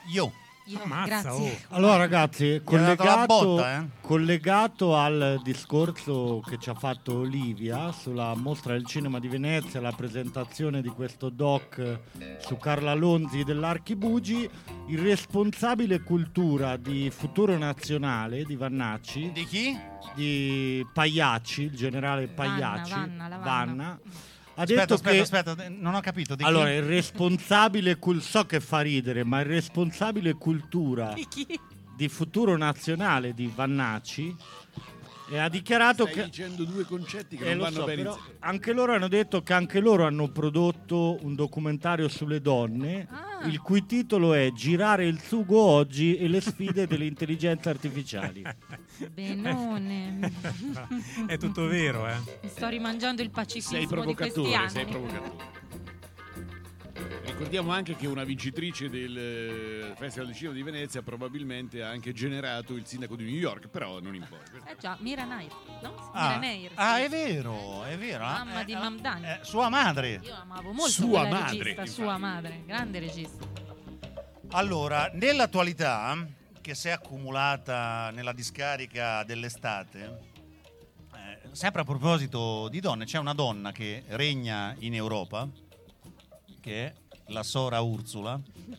Ammazza, Grazie. Allora ragazzi, dato la botta, collegato al discorso che ci ha fatto Olivia sulla mostra del cinema di Venezia, la presentazione di questo doc su Carla Lonzi dell'Archibugi, il responsabile cultura di Futuro Nazionale di Vannacci, Di chi? di Pagliacci, il generale Pagliacci, Vanna. ha detto Aspetta, non ho capito. Di allora chi? il responsabile so che fa ridere, ma il responsabile cultura Di chi? di Futuro Nazionale di Vannacci e ha dichiarato Stai dicendo due concetti che non lo vanno so, bene però insieme. anche loro hanno detto che anche loro hanno prodotto un documentario sulle donne, il cui titolo è Girare il sugo oggi e le sfide delle intelligenze artificiali. Benone. È tutto vero, Mi sto rimangiando il Sei pacifismo di questi provocatore, anni. sei provocatore. Ricordiamo anche che una vincitrice del Festival del Cinema di Venezia probabilmente ha anche generato il sindaco di New York, però non importa. Già, Mira Nair, no? Mira Nair, sì. È vero, è vero. Mamma di Mamdani. Sua madre. Io amavo molto Sua quella madre, regista, infatti. sua madre, grande regista. Allora, nell'attualità, che si è accumulata nella discarica dell'estate, sempre a proposito di donne, c'è una donna che regna in Europa, che è la Sora Ursula.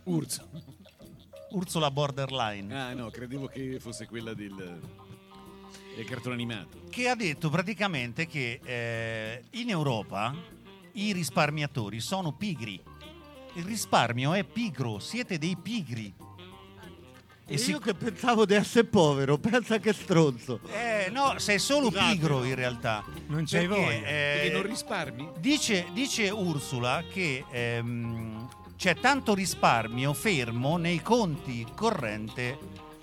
Ursula Borderline. Ah no, credevo che fosse quella del cartone animato. Che ha detto praticamente che in Europa i risparmiatori sono pigri. Il risparmio è pigro, siete dei pigri. E io che pensavo di essere povero, pensa che stronzo. No, sei solo Scusate, pigro no. in realtà. Non c'hai Perché, voglia. Perché non risparmi? Dice Ursula che c'è tanto risparmio fermo nei conti corrente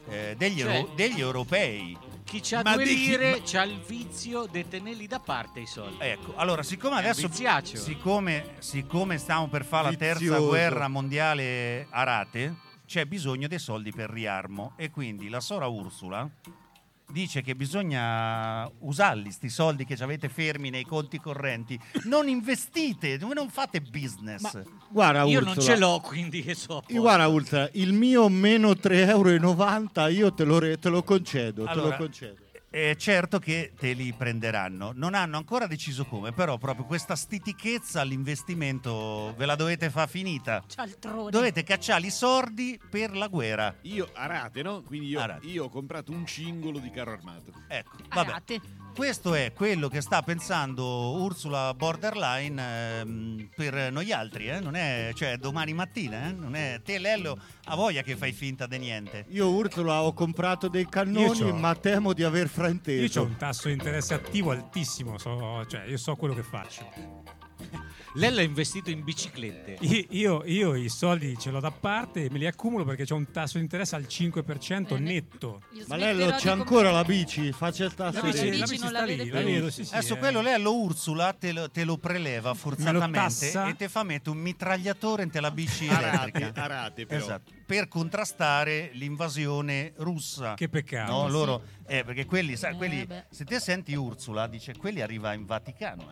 degli europei. Chi c'ha Ma 2 di chi- lire c'ha il vizio di tenerli da parte i soldi. Ecco, allora, siccome È un adesso viziaccio. siccome stiamo per fare la terza Vizioso. guerra mondiale a rate, c'è bisogno dei soldi per riarmo e quindi la Sora Ursula dice che bisogna usarli sti soldi che avete fermi nei conti correnti. Non investite, voi non fate business. Guarda Io Ursula, non ce l'ho, quindi che so. Guarda Ursula, il mio meno 3,90 € io te lo concedo, Allora, te lo concedo. È certo che te li prenderanno. Non hanno ancora deciso come, però proprio questa stitichezza all'investimento ve la dovete far finita. Cialtrone. Dovete cacciare i sordi per la guerra. Io a rate, no? Quindi A rate. io ho comprato un cingolo di carro armato. Ecco, vabbè. Arate. Questo è quello che sta pensando Ursula Borderline per noi altri, non è, cioè domani mattina, non è te Lello ha voglia che fai finta di niente. Io Ursula ho comprato dei Io cannoni, c'ho- ma temo di aver Io frainteso. ho un tasso di interesse attivo altissimo, cioè io so quello che faccio. Lei l'ha investito in biciclette. Io i soldi ce l'ho da parte e me li accumulo perché c'ho un tasso di interesse al 5% Bene. netto. Io Ma smetterò Lello, di c'è ancora la comprare. bici? Faccia sta No, la serie. bici non la vede la più. vedo, sì, sì. Adesso quello Lello Ursula te lo preleva forzatamente tassa? e te fa mettere un mitragliatore in la bici A elettrica. rate, a rate però. Esatto, per contrastare l'invasione russa. Che peccato. No, sì. loro perché quelli, quelli beh. se te senti Ursula dice quelli arriva in Vaticano,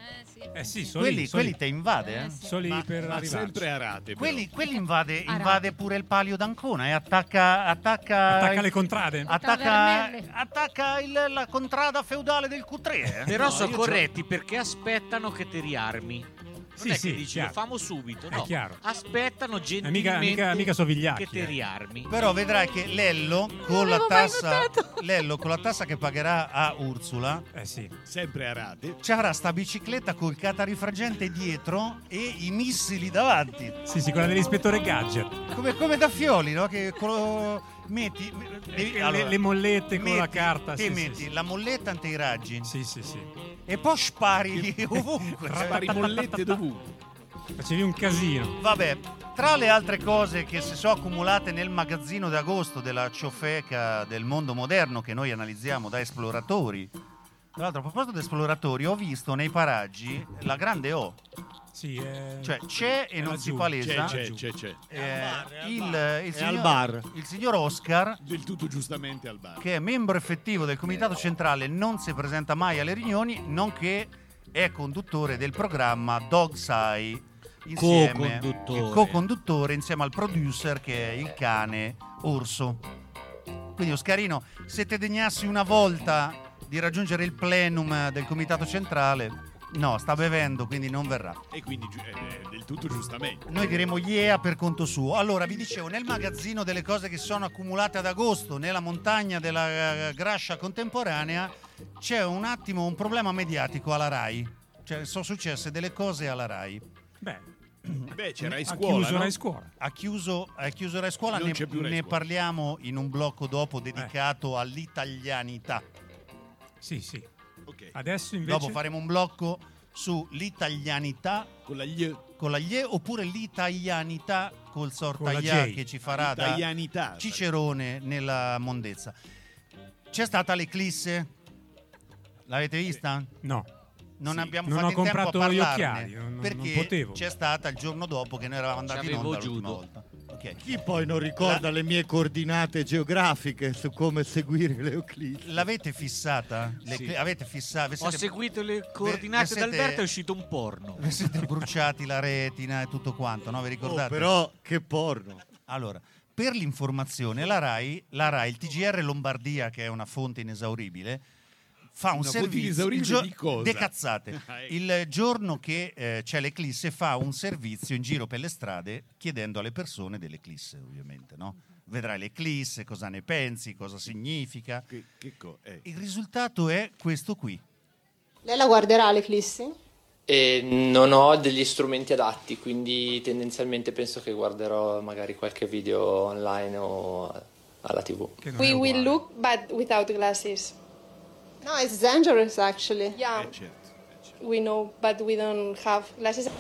Sì. Sì, quelli te invade, sì. soli Ma, per ma arrivarci. sempre a rate però. Quelli invade Arate. pure il Palio d'Ancona e attacca Attacca le contrade. Tavernelle. attacca la contrada feudale del Q3. Però No, sono io corretti perché aspettano che ti riarmi. Non Sì, è sì, che dici chiaro. lo famo subito, È no. chiaro. Aspettano gentilmente mica so vigliacchi, che ti riarmi. Però vedrai che Lello con la tassa che pagherà a Ursula Sì. Sempre a rate. ci avrà sta bicicletta col catarifrangente dietro e i missili davanti. Sì, quella dell'ispettore Gadget. Come da Fioli, no? Che metti Le mollette con la metti- carta. Te sì, metti sì, la molletta antiraggi sì, sì. e poi spari ovunque. Spari mollette dovunque. Facevi un casino. Vabbè, tra le altre cose che si sono accumulate nel magazzino d'agosto della ciofeca del mondo moderno che noi analizziamo da esploratori. Tra l'altro, a proposito di esploratori, ho visto nei paraggi la grande O. Sì, Cioè c'è e non si laggiù. palesa C'è. il signor Oscar, Del tutto giustamente al bar. che è membro effettivo del comitato centrale, non si presenta mai alle riunioni, nonché è conduttore del programma Dog's Eye insieme Co-conduttore. il co-conduttore insieme al producer che è il cane Orso. Quindi Oscarino, se te degnassi una volta di raggiungere il plenum del comitato centrale, no, sta bevendo, quindi non verrà. E quindi del tutto giustamente. Noi diremo yeah per conto suo. Allora, vi dicevo, nel magazzino delle cose che sono accumulate ad agosto nella montagna della Grascia contemporanea c'è un problema mediatico alla RAI. Cioè, sono successe delle cose alla RAI. Beh, c'è Rai Ha Scuola, chiuso no? Rai Scuola. Ha chiuso Rai Scuola, Non c'è più Rai ne Scuola. parliamo in un blocco dopo dedicato all'italianità. Sì, sì. Ok. Adesso invece Dopo faremo un blocco sull'italianità Con la gli con la glie oppure l'italianità col Con sortaglia la J. che ci farà da italianità. Cicerone nella mondezza. C'è stata l'eclisse? L'avete vista? no. Non Sì. abbiamo Non fatto ho in tempo a comprato gli parlarne occhiali, non perché potevo. c'è stata il giorno dopo che noi eravamo andati in C'avevo onda l'ultima judo. volta. Ok. Chi poi non ricorda le mie coordinate geografiche su come seguire le eclissi? L'avete fissata? Sì. Avete fissato? Ho seguito le coordinate siete- d'Alberto, è uscito un porno. Vi siete bruciati la retina e tutto quanto, no? Vi ricordate? Però che porno. Allora, per l'informazione, la RAI, il TGR Lombardia, che è una fonte inesauribile, fa un Una fonte servizio inesauribile di cosa? de cazzate. Ah, ecco. Il giorno che c'è l'eclisse fa un servizio in giro per le strade chiedendo alle persone dell'eclisse, ovviamente, no? Vedrai l'eclisse, cosa ne pensi, cosa significa. Il risultato è questo qui. Lei la guarderà l'eclissi? E non ho degli strumenti adatti, quindi tendenzialmente penso che guarderò magari qualche video online o alla TV. Che non We è will uguale. look, but without glasses. No, it's dangerous actually. Yeah, Certo. we know, but we don't have glasses.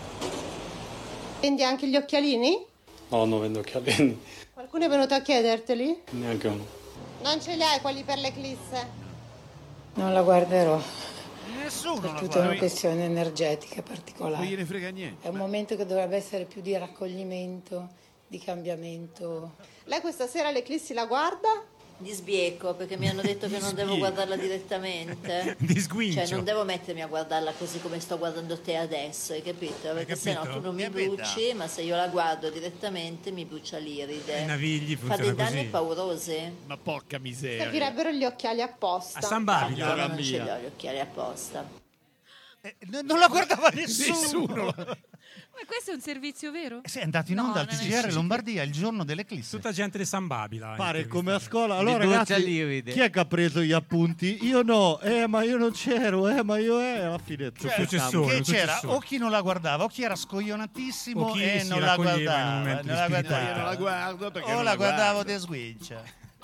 Vendi anche gli occhialini? No, non vendo occhiali, Qualcuno è venuto a chiederteli? neanche uno. Non ce li hai quelli per l'eclisse? Non la guarderò, Nessuno per la tutta guarda. una questione energetica Non particolare. gliene frega niente. È un momento che dovrebbe essere più di raccoglimento, di cambiamento. Lei questa sera l'eclissi la guarda? Di sbieco, perché mi hanno detto che non devo guardarla direttamente. Di sguincio. Cioè non devo mettermi a guardarla così come sto guardando te adesso, hai capito? Perché capito? sennò tu non mi Capito? bruci, ma se io la guardo direttamente mi brucia l'iride. I navigli Fa dei funziona danni così. paurosi. Ma porca miseria. Servirebbero gli occhiali apposta. A San Babila. Io non ce li ho gli occhiali apposta. Non la guardava nessuno. Nessuno. Ma questo è un servizio vero? Sì, è andato in No, onda al non è- TGR Lombardia il giorno dell'eclisse. Tutta gente di San Babila. Pare intervistata. come a scuola. Allora Mi brucia ragazzi, l'iride. chi è che ha preso gli appunti? Io no, ma io non c'ero, ma io alla fine Cioè, successore, che c'era successore. o chi non la guardava o chi era scoglionatissimo O chi e si non la raccoglieva in un guardava, momento non la di guardava. Io non la guardo perché o non la guardavo guardo. de sguincia.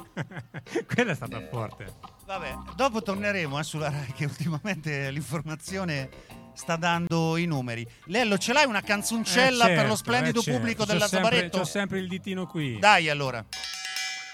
Quella è stata forte. Vabbè, dopo torneremo sulla Rai che ultimamente l'informazione sta dando i numeri. Lello, ce l'hai una canzoncella per lo splendido pubblico C'ho dell'Alto sempre- Baretto? C'ho sempre il ditino qui. Dai allora.